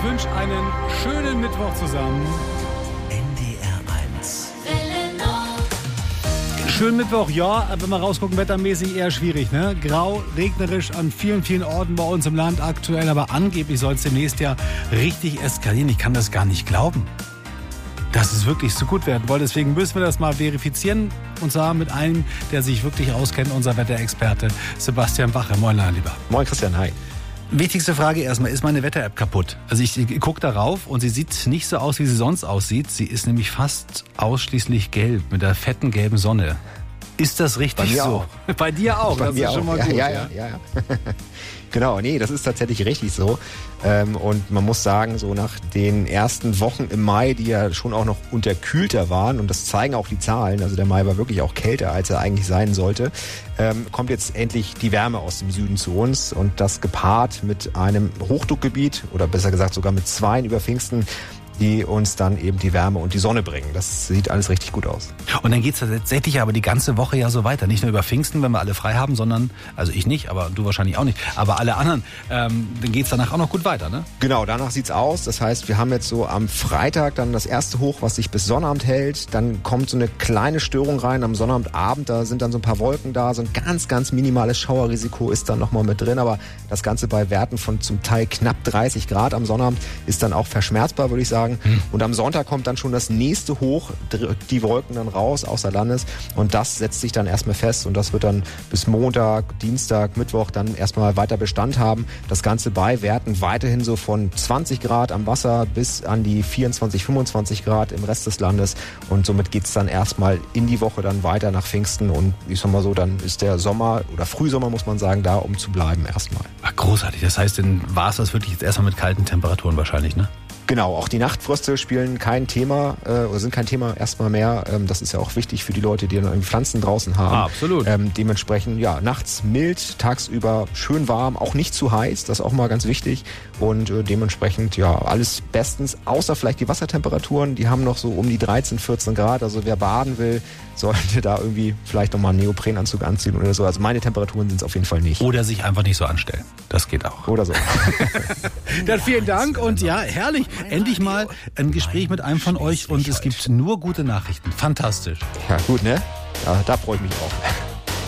wünsche einen schönen Mittwoch zusammen. NDR 1. Schönen Mittwoch, ja, wenn wir rausgucken, wettermäßig eher schwierig, ne? Grau, regnerisch an vielen, vielen Orten bei uns im Land aktuell, aber angeblich soll es demnächst ja richtig eskalieren. Ich kann das gar nicht glauben, dass es wirklich so gut werden soll. Deswegen müssen wir das mal verifizieren, und zwar mit einem, der sich wirklich auskennt, unser Wetterexperte Sebastian Wache. Moin, lieber. Moin, Christian, hi. Wichtigste Frage erstmal, ist meine Wetter-App kaputt? Also ich gucke darauf und sie sieht nicht so aus, wie sie sonst aussieht. Sie ist nämlich fast ausschließlich gelb, mit der fetten gelben Sonne. Ist das richtig so? Auch. Bei dir auch? Bei das mir ist schon auch. mal gut. Ja. Genau, nee, das ist tatsächlich richtig so. Und man muss sagen, so nach den ersten Wochen im Mai, die ja schon auch noch unterkühlter waren, und das zeigen auch die Zahlen, also der Mai war wirklich auch kälter, als er eigentlich sein sollte, kommt jetzt endlich die Wärme aus dem Süden zu uns, und das gepaart mit einem Hochdruckgebiet, oder besser gesagt sogar mit zweien über Pfingsten, die uns dann eben die Wärme und die Sonne bringen. Das sieht alles richtig gut aus. Und dann geht's tatsächlich aber die ganze Woche ja so weiter. Nicht nur über Pfingsten, wenn wir alle frei haben, sondern, also ich nicht, aber du wahrscheinlich auch nicht, aber alle anderen. Dann geht's danach auch noch gut weiter, ne? Genau, danach sieht's aus. Das heißt, wir haben jetzt so am Freitag dann das erste Hoch, was sich bis Sonnabend hält. Dann kommt so eine kleine Störung rein am Sonnabendabend. Da sind dann so ein paar Wolken da. So ein ganz, ganz minimales Schauerrisiko ist dann nochmal mit drin. Aber das Ganze bei Werten von zum Teil knapp 30 Grad am Sonnabend ist dann auch verschmerzbar, würde ich sagen. Und am Sonntag kommt dann schon das nächste Hoch, die Wolken dann raus außer Landes, und das setzt sich dann erstmal fest, und das wird dann bis Montag, Dienstag, Mittwoch dann erstmal weiter Bestand haben. Das Ganze bei Werten weiterhin so von 20 Grad am Wasser bis an die 24, 25 Grad im Rest des Landes, und somit geht's dann erstmal in die Woche dann weiter nach Pfingsten, und ich sag mal so, dann ist der Sommer oder Frühsommer, muss man sagen, da, um zu bleiben erstmal. Ach, großartig. Das heißt, dann war es das wirklich jetzt erstmal mit kalten Temperaturen wahrscheinlich, ne? Genau, auch die Nachtfröste spielen kein Thema oder sind kein Thema erstmal mehr. Das ist ja auch wichtig für die Leute, die dann Pflanzen draußen haben. Absolut. Dementsprechend, ja, nachts mild, tagsüber schön warm, auch nicht zu heiß, das ist auch mal ganz wichtig. Und dementsprechend, ja, alles bestens, außer vielleicht die Wassertemperaturen, die haben noch so um die 13, 14 Grad. Also wer baden will, sollte da irgendwie vielleicht nochmal einen Neoprenanzug anziehen oder so. Also meine Temperaturen sind es auf jeden Fall nicht. Oder sich einfach nicht so anstellen. Das geht auch. Oder so. Dann vielen Dank und ja, herrlich. Endlich mal ein Gespräch mit einem von euch, und es gibt nur gute Nachrichten. Fantastisch. Ja, gut, ne? Ja, da freue ich mich auch.